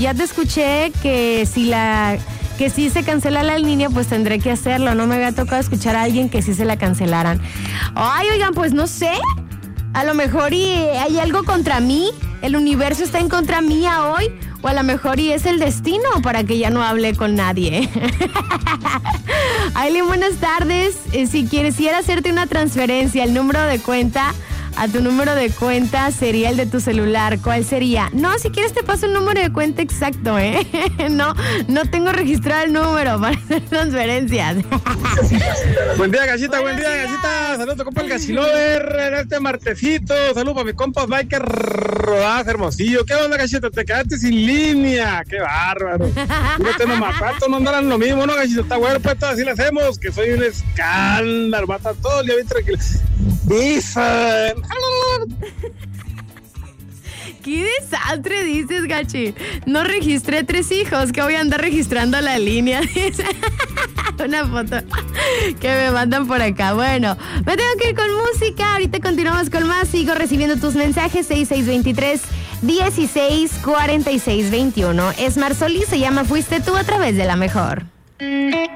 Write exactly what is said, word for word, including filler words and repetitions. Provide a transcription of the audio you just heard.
Ya te escuché que si la que si se cancela la línea, pues tendré que hacerlo. No me había tocado escuchar a alguien que sí se la cancelaran. Ay, oigan, pues no sé. A lo mejor y hay algo contra mí. El universo está en contra mía hoy. O a lo mejor y es el destino para que ya no hable con nadie. Aileen, buenas tardes. Eh, si quisiera hacerte una transferencia, el número de cuenta a tu número de cuenta sería el de tu celular. ¿Cuál sería? No, si quieres te paso el número de cuenta exacto, ¿eh? No, no tengo registrado el número para hacer transferencias. Buen día, Gallita, buen día, Gallita. Saludos a tu compa el Gachilover en este martesito. Saludos para mi compa Biker Rodaje Hermosillo. ¿Qué onda, Gallita? Te quedaste sin línea. Qué bárbaro. Fíjate nomás, ¿cuántos no andarán lo mismo, no, Gallita? Está bueno, pues así le hacemos, que soy un escándalo. Va a estar todo el día bien tranquilo. Dicen. ¿Qué desastre dices, Gachi? No registré tres hijos, que voy a andar registrando la línea. Una foto que me mandan por acá. Bueno, me tengo que ir con música. Ahorita continuamos con más. Sigo recibiendo tus mensajes. seis seis dos tres, dieciséis, cuarenta y seis veintiuno. Es Marsoli, se llama Fuiste Tú a través de La Mejor.